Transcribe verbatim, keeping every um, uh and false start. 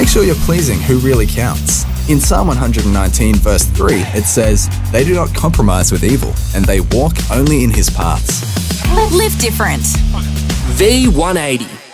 make sure you're pleasing who really counts. In Psalm one nineteen verse three, it says, "They do not compromise with evil, and they walk only in his paths." Live different. V one eighty.